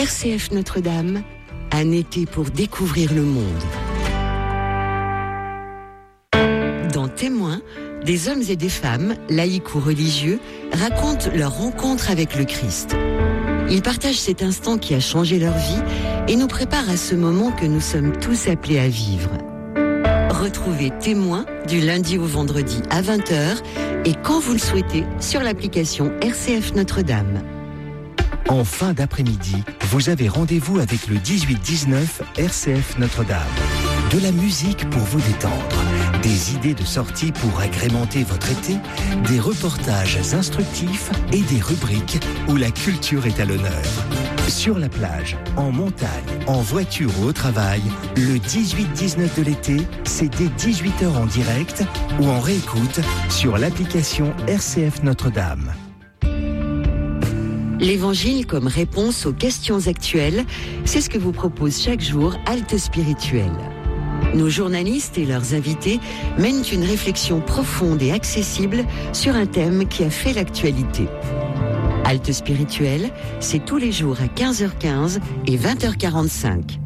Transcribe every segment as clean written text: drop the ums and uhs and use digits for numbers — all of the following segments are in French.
RCF Notre-Dame, un été pour découvrir le monde. Dans Témoins, des hommes et des femmes, laïcs ou religieux, racontent leur rencontre avec le Christ. Ils partagent cet instant qui a changé leur vie et nous préparent à ce moment que nous sommes tous appelés à vivre. Retrouvez Témoins du lundi au vendredi à 20h et quand vous le souhaitez sur l'application RCF Notre-Dame. En fin d'après-midi, vous avez rendez-vous avec le 18-19 RCF Notre-Dame. De la musique pour vous détendre, des idées de sortie pour agrémenter votre été, des reportages instructifs et des rubriques où la culture est à l'honneur. Sur la plage, en montagne, en voiture ou au travail, le 18-19 de l'été, c'est dès 18h en direct ou en réécoute sur l'application RCF Notre-Dame. L'Évangile comme réponse aux questions actuelles, c'est ce que vous propose chaque jour Halte Spirituelle. Nos journalistes et leurs invités mènent une réflexion profonde et accessible sur un thème qui a fait l'actualité. Halte Spirituelle, c'est tous les jours à 15h15 et 20h45.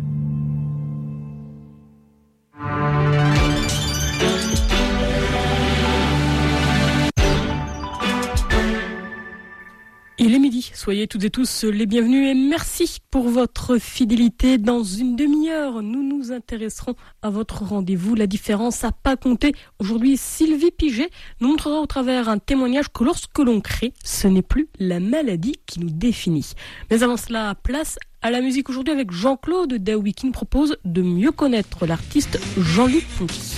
Il est midi, soyez toutes et tous les bienvenus et merci pour votre fidélité. Dans une demi-heure, nous nous intéresserons à votre rendez-vous, la différence à pas compter. Aujourd'hui, Sylvie Piget nous montrera au travers un témoignage que lorsque l'on crée, ce n'est plus la maladie qui nous définit. Mais avant cela, place à la musique aujourd'hui avec Jean-Claude Daoui qui nous propose de mieux connaître l'artiste Jean-Luc Ponty.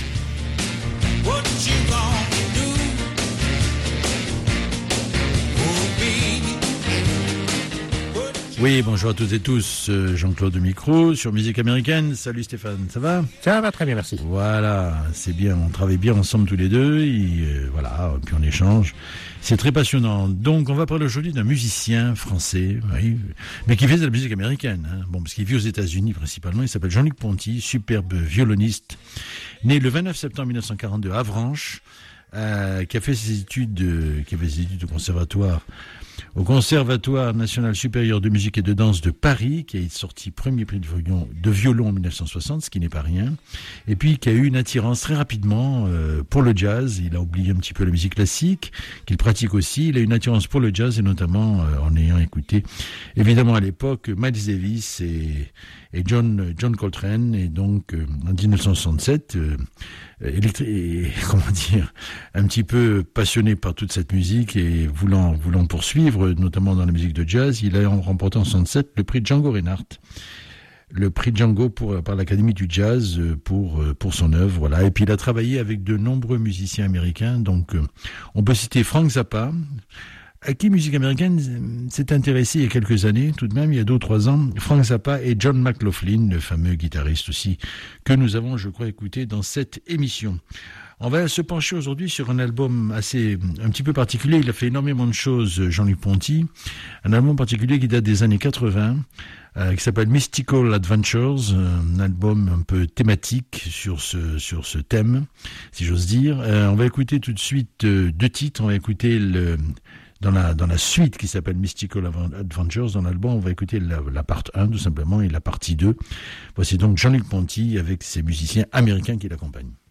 Oui, bonjour à toutes et tous, Jean-Claude de Micro, sur Musique Américaine. Salut Stéphane, ça va ? Ça va très bien, merci. Voilà, c'est bien, on travaille bien ensemble tous les deux, et voilà, puis on échange. C'est très passionnant. Donc, on va parler aujourd'hui d'un musicien français, oui, mais qui fait de la musique américaine. Hein. Bon, parce qu'il vit aux États-Unis principalement. Il s'appelle Jean-Luc Ponty, superbe violoniste, né le 29 septembre 1942 à Avranches, qui a fait ses études au conservatoire. Au Conservatoire national supérieur de musique et de danse de Paris, qui a sorti premier prix de violon en 1960, ce qui n'est pas rien, et puis qui a eu une attirance très rapidement pour le jazz. Il a oublié un petit peu la musique classique, qu'il pratique aussi. Il a une attirance pour le jazz, et notamment en ayant écouté, évidemment à l'époque, Miles Davis et John Coltrane, et donc en 1967, un petit peu passionné par toute cette musique et voulant poursuivre, notamment dans la musique de jazz, il a remporté en 1967 le prix Django Reinhardt, le prix Django par l'Académie du Jazz pour son œuvre, voilà. Et puis il a travaillé avec de nombreux musiciens américains, donc on peut citer Frank Zappa, à qui musique américaine s'est intéressée il y a quelques années, tout de même, il y a 2 ou 3 ans, Frank Zappa et John McLaughlin, le fameux guitariste aussi, que nous avons, je crois, écouté dans cette émission. On va se pencher aujourd'hui sur un album un petit peu particulier. Il a fait énormément de choses, Jean-Luc Ponty. Un album particulier qui date des années 80, qui s'appelle Mystical Adventures, un album un peu thématique sur ce thème, si j'ose dire. On va écouter tout de suite 2 titres. On va écouter dans la suite qui s'appelle Mystical Adventures dans l'album, on va écouter la part 1 tout simplement et la partie 2. Voici donc Jean-Luc Ponty avec ses musiciens américains qui l'accompagnent.